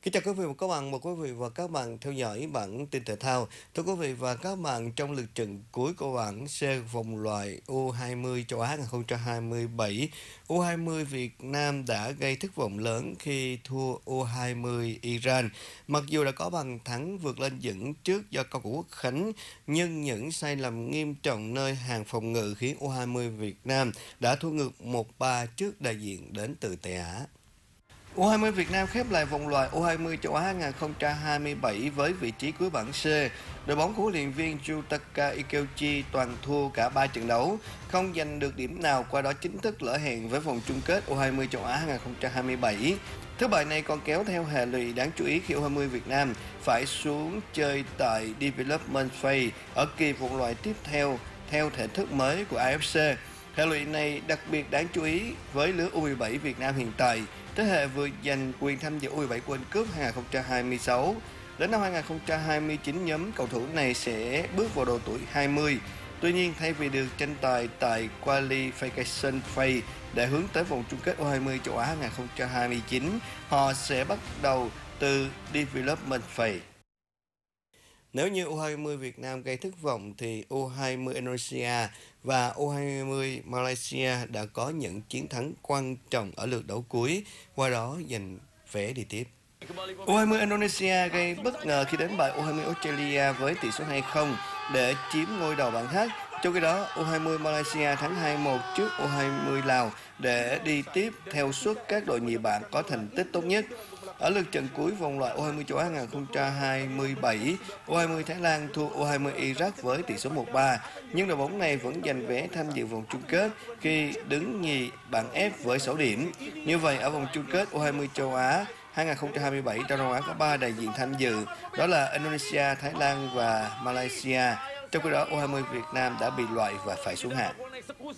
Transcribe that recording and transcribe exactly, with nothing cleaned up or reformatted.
Kính chào quý vị và các bạn, mời quý vị và các bạn theo dõi bản tin thể thao. Thưa quý vị và các bạn, trong lượt trận cuối của bảng C vòng loại U hai mươi châu Á hai không hai bảy, U hai mươi Việt Nam đã gây thất vọng lớn khi thua U hai mươi Iran. Mặc dù đã có bàn thắng vượt lên dẫn trước do cầu thủ Quốc Khánh, nhưng những sai lầm nghiêm trọng nơi hàng phòng ngự khiến U hai mươi Việt Nam đã thua ngược một ba trước đại diện đến từ Tây Á. U hai mươi Việt Nam khép lại vòng loại U hai mươi châu Á hai không hai bảy với vị trí cuối bảng C. Đội bóng của huấn luyện viên Yutaka Ikeuchi toàn thua cả ba trận đấu, không giành được điểm nào, qua đó chính thức lỡ hẹn với vòng chung kết U hai mươi châu Á hai không hai bảy. Thất bại này còn kéo theo hệ lụy đáng chú ý khi U hai mươi Việt Nam phải xuống chơi tại Development Phase ở kỳ vòng loại tiếp theo theo thể thức mới của a ép xê. Hệ lụy này đặc biệt đáng chú ý với lứa U mười bảy Việt Nam hiện tại, thế hệ vừa giành quyền tham dự U mười bảy World Cup hai không hai sáu. Đến năm hai không hai chín, nhóm cầu thủ này sẽ bước vào độ tuổi hai mươi. Tuy nhiên, thay vì được tranh tài tại Qualification Phase để hướng tới vòng chung kết U hai mươi châu Á hai không hai chín, họ sẽ bắt đầu từ Development Phase. Nếu như U hai mươi Việt Nam gây thất vọng thì U hai mươi Indonesia và U hai mươi Malaysia đã có những chiến thắng quan trọng ở lượt đấu cuối, qua đó giành vé đi tiếp. U hai mươi Indonesia gây bất ngờ khi đánh bại U hai mươi Australia với tỷ số hai không để chiếm ngôi đầu bảng H. Trong khi đó, U hai mươi Malaysia thắng hai một trước U hai mươi Lào để đi tiếp theo suất các đội nhì bảng có thành tích tốt nhất. Ở lượt trận cuối vòng loại U hai mươi châu Á hai không hai bảy, U hai mươi Thái Lan thua U hai mươi Iraq với tỷ số một ba, nhưng đội bóng này vẫn giành vé tham dự vòng chung kết khi đứng nhì bảng F với sáu điểm. Như vậy, ở vòng chung kết U hai mươi châu Á hai không hai bảy, Đông Nam Á có ba đại diện tham dự, đó là Indonesia, Thái Lan và Malaysia. Trong khi đó, U hai mươi Việt Nam đã bị loại và phải xuống hạng.